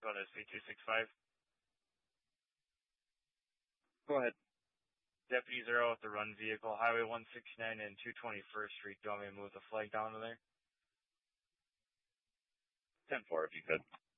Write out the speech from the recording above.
code is 3265. Go ahead. Deputy Zero with the run vehicle, Highway 169 and 221st Street. Do you want me to move the flag down to there? 10-4 if you could.